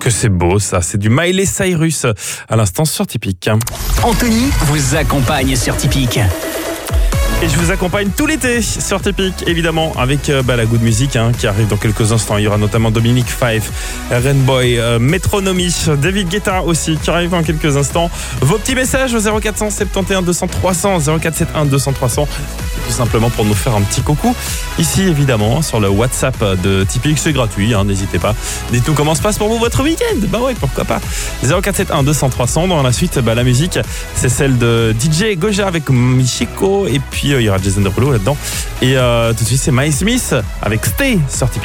Que c'est beau ça, c'est du Miley Cyrus à l'instant sur Tipeee. Anthony vous accompagne sur Tipeee. Et je vous accompagne tout l'été sur Tipeee, évidemment, avec la good music qui arrive dans quelques instants. Il y aura notamment Dominic Five, Rainboy, Metronomy, David Guetta aussi qui arrive dans quelques instants. Vos petits messages au 0471 200 300, 0471 200 300, tout simplement pour nous faire un petit coucou. Ici, évidemment, sur le WhatsApp de Tipeee, c'est gratuit, n'hésitez pas. Dites-nous comment se passe pour vous votre week-end. Bah ouais, pourquoi pas. 0471 200 300. Dans la suite, la musique, c'est celle de DJ Goja avec Michiko, et puis il y aura Jason Derulo là-dedans. Et tout de suite, c'est Miles Smith avec Stay sur Tipeee.